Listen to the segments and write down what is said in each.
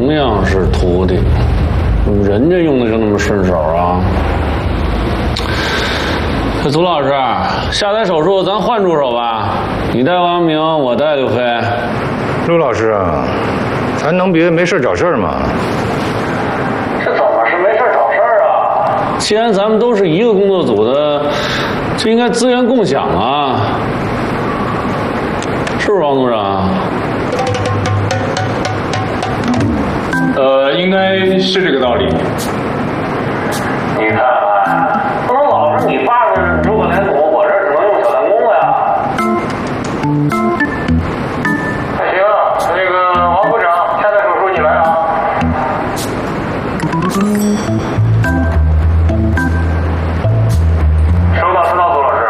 同样是徒弟，人家用的就那么顺手啊？这涂老师，下台手术咱换助手吧，你带王明，我带刘飞。 陆老师啊，咱能别没事找事吗？ 这怎么是没事找事啊？既然咱们都是一个工作组的，就应该资源共享啊，是不是王组长？ 应该是这个道理。 你看看，不能老是你爸这如火填土，我这只能用小弹弓了呀。那行，那个王部长，下台手术你来啊。收到，涂老师。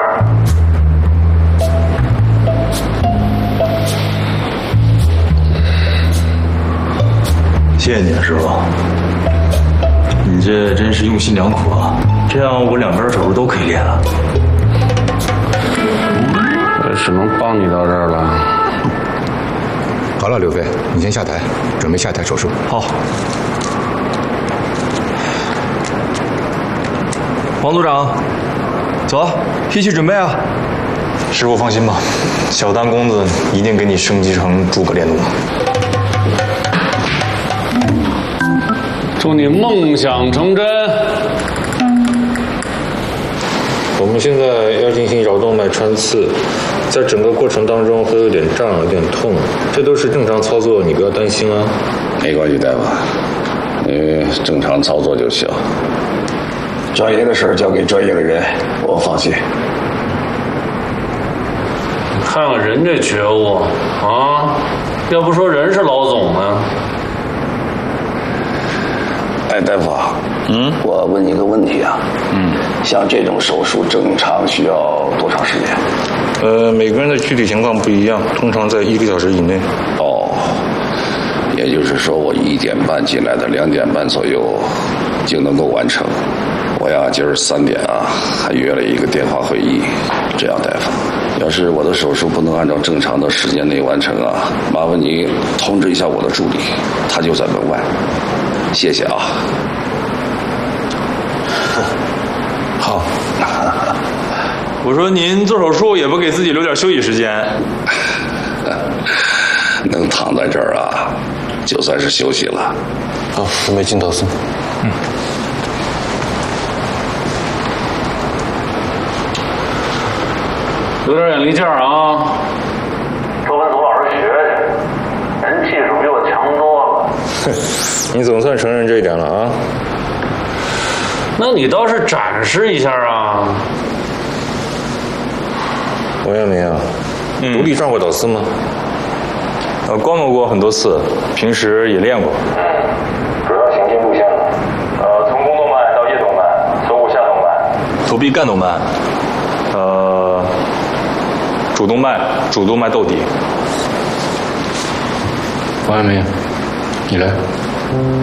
谢谢你啊，师傅，你这真是用心良苦啊！这样我两边手术都可以练了。 我只能帮你到这儿了。 好了，刘飞，你先下台，准备下台手术。 好。王组长，走，一起准备啊！师傅放心吧，小弹弓子一定给你升级成诸葛len弩。 祝你梦想成真。 我们现在要进行桡动脉穿刺，在整个过程当中会有点胀，有点痛，这都是正常操作，你不要担心啊。 没关系，大夫，你正常操作就行。专业的事儿交给专业的人，我放心。 看看人这觉悟啊，要不说人是老总呢。 哎，大夫，我问你个问题啊，像这种手术正常需要多长时间？ 每个人的具体情况不一样，通常在1个小时以内。 哦，也就是说我1点半进来的，2点半左右就能够完成。我呀，今儿3点啊，还约了一个电话会议。这样，大夫，要是我的手术不能按照正常的时间内完成啊，麻烦你通知一下我的助理，他就在门外。谢谢啊。 好。我说您做手术也不给自己留点休息时间。 能躺在这儿啊，就算是休息了。 好，准备进导丝。 有点眼力劲儿啊！多跟涂老师学学，人技术比我强多了。 你总算承认这一点了啊？ 那你倒是展示一下啊！ 王阳明啊，独立转过导丝吗？ 观摩过很多次，平时也练过。 主要行进路线呢？从肱动脉到叶动脉，锁骨下动脉， 手臂干动脉，主动脉窦底。 王阳明，你来。